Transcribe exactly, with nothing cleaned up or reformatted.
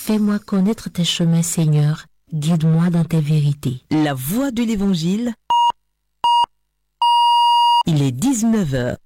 Fais-moi connaître tes chemins, Seigneur. Guide-moi dans tes vérités. La voix de l'Évangile. Il est dix-neuf heures.